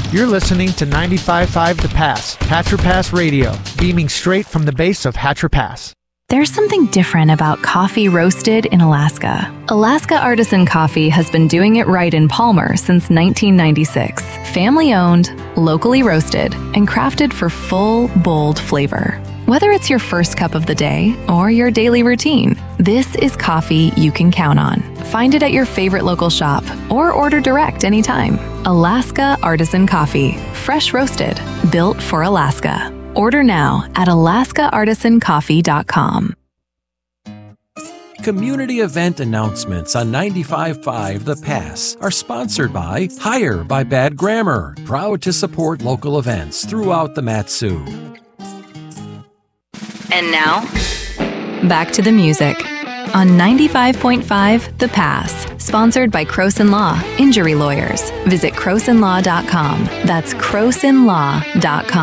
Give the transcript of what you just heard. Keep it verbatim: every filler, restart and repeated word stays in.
You're listening to ninety-five point five The Pass, Hatcher Pass Radio, beaming straight from the base of Hatcher Pass. There's something different about coffee roasted in Alaska. Alaska Artisan Coffee has been doing it right in Palmer since nineteen ninety-six. Family-owned, locally roasted, and crafted for full, bold flavor. Whether it's your first cup of the day or your daily routine, this is coffee you can count on. Find it at your favorite local shop or order direct anytime. Alaska Artisan Coffee, fresh roasted, built for Alaska. Order now at alaska artisan coffee dot com. Community event announcements on ninety-five point five The Pass are sponsored by Hire by Bad Grammar, proud to support local events throughout the Mat-Su. And now, back to the music on ninety-five point five The Pass, sponsored by Croson Law, Injury Lawyers. Visit croson law dot com. That's croson law dot com.